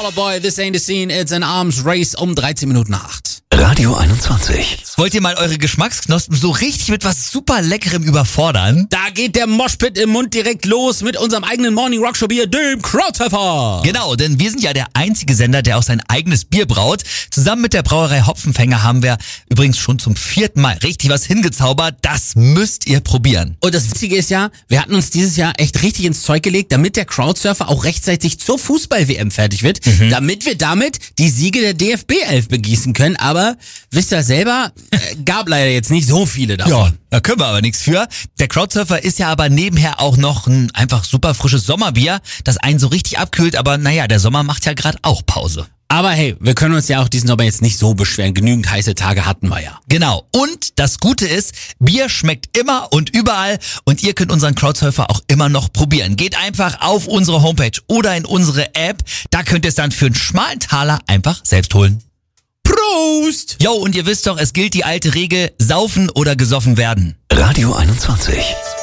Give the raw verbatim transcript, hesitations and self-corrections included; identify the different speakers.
Speaker 1: Fall Out Boy, this ain't the scene, it's an arms race um dreizehn Minuten nach acht.
Speaker 2: Radio einundzwanzig.
Speaker 3: Wollt ihr mal eure Geschmacksknospen so richtig mit was super Leckerem überfordern?
Speaker 1: Da geht der Moshpit im Mund direkt los mit unserem eigenen Morning Rock Show Bier, dem Krautpfeffer.
Speaker 3: Genau, denn wir sind ja der einzige Sender, der auch sein eigenes Bier braut. Zusammen mit der Brauerei Hopfenfänger haben wir übrigens schon zum vierten Mal richtig was hingezaubert. Das müsst ihr probieren.
Speaker 1: Und das Witzige ist ja, wir hatten uns dieses Jahr echt richtig ins Zeug gelegt, damit der Crowdsurfer auch rechtzeitig zur Fußball-W M fertig wird, mhm. damit wir damit die Siege der D F B elf begießen können. Aber wisst ihr selber, äh, gab leider jetzt nicht so viele davon.
Speaker 3: Ja, da können wir aber nichts für. Der Crowdsurfer ist ja aber nebenher auch noch ein einfach super frisches Sommerbier, das einen so richtig abkühlt. Aber naja, der Sommer macht ja gerade auch Pause.
Speaker 1: Aber hey, wir können uns ja auch diesen Sommer jetzt nicht so beschweren. Genügend heiße Tage hatten wir ja.
Speaker 3: Genau. Und das Gute ist, Bier schmeckt immer und überall und ihr könnt unseren Crowdsurfer auch immer noch probieren. Geht einfach auf unsere Homepage oder in unsere App. Da könnt ihr es dann für einen schmalen Taler einfach selbst holen.
Speaker 1: Prost!
Speaker 3: Jo, und ihr wisst doch, es gilt die alte Regel, saufen oder gesoffen werden.
Speaker 2: Radio einundzwanzig.